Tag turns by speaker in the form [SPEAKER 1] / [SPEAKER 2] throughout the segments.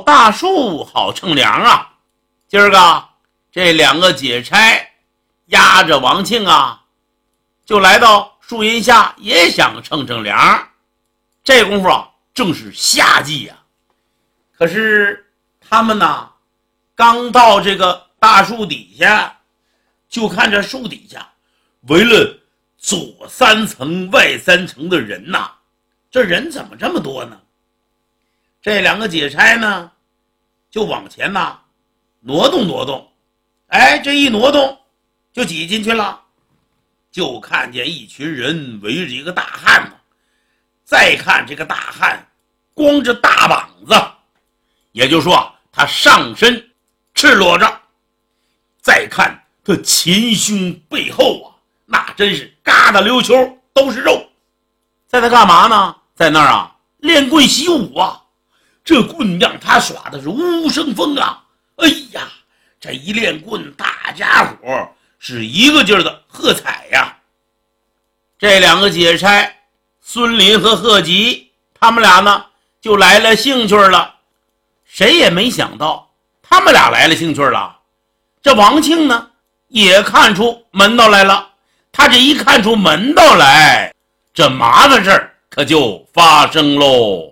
[SPEAKER 1] 大树好乘凉啊。今儿个这两个解差押着王庆啊，就来到树荫下，也想乘乘凉。这功夫啊，正是夏季啊。可是他们呢，刚到这个大树底下，就看这树底下围了左3层外3层的人呐，这人怎么这么多呢？这两个解差呢，就往前呐挪动，哎，这一挪动就挤进去了，就看见一群人围着一个大汉呢。再看这个大汉光着大膀子，也就是说他上身赤裸着，再看他前胸背后啊，那真是嘎达溜球都是肉。在他干嘛呢？在那儿啊练棍习武啊，这棍让他耍的是无声风啊。哎呀，这一练棍，大家伙是一个劲儿的喝彩呀。这两个解差孙林和贺吉，他们俩呢就来了兴趣了。谁也没想到他们俩来了兴趣了，这王庆呢也看出门道来了。他这一看出门道来，这麻烦事儿可就发生喽。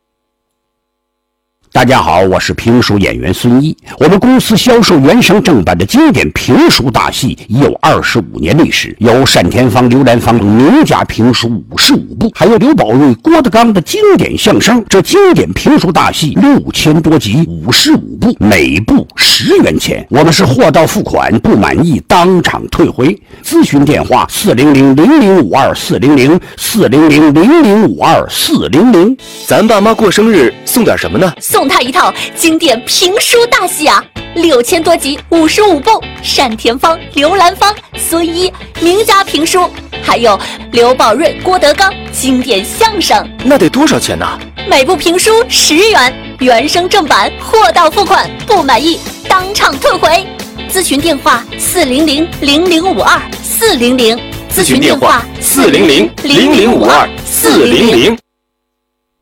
[SPEAKER 2] 大家好，我是评书演员孙一。我们公司销售原声正版的经典评书大戏已有25年历史，有单田芳、刘兰芳名家评书55部，还有刘宝瑞、郭德纲的经典相声。这经典评书大戏6000多集，55部，每部10元钱。我们是货到付款，不满意当场退回。咨询电话400-0052-400，400-0052-400。
[SPEAKER 3] 咱爸妈过生日送点什么呢？
[SPEAKER 4] 送他一套经典评书大戏啊，6000多集，55部，单田芳、刘兰芳、孙一名家评书，还有刘宝瑞、郭德纲经典相声。
[SPEAKER 3] 那得多少钱呢？
[SPEAKER 4] 每部评书10元，原声正版，货到付款，不满意当场退回。咨询电话400-0052-400，
[SPEAKER 3] 咨询电话400-0052-400。